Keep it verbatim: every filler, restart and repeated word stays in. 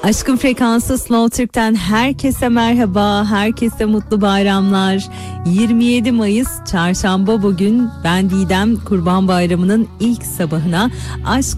Aşkın Frekansı Slow Türk'ten herkese merhaba, herkese mutlu bayramlar. yirmi yedi Mayıs Çarşamba bugün. Ben Didem, Kurban Bayramı'nın ilk sabahına Aşk